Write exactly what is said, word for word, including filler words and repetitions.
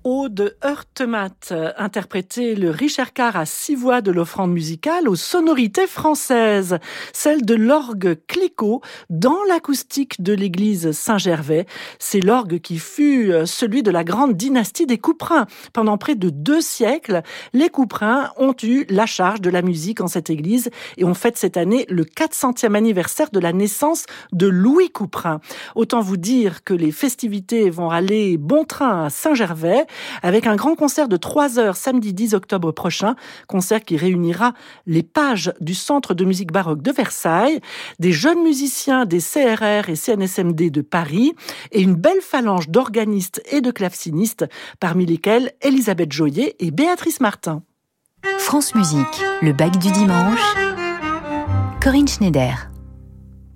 Aude Heurtemat interprétait le Richercar à six voix de l'offrande musicale aux sonorités françaises, celle de l'orgue Clicquot dans l'acoustique de l'église Saint-Gervais. C'est l'orgue qui fut celui de la grande dynastie des Couperins. Pendant près de deux siècles, les Couperins ont eu la charge de la musique en cette église et on fête cette année le quatre centième anniversaire de la naissance de Louis Couperin. Autant vous dire que les festivités vont aller bon train à Saint-Gervais, avec un grand concert de trois heures samedi dix octobre prochain, concert qui réunira les pages du Centre de musique baroque de Versailles, des jeunes musiciens des C R R et C N S M D de Paris et une belle phalange d'organistes et de clavecinistes, parmi lesquels Elisabeth Joyer et Béatrice Martin. France Musique, le bac du dimanche, Corinne Schneider.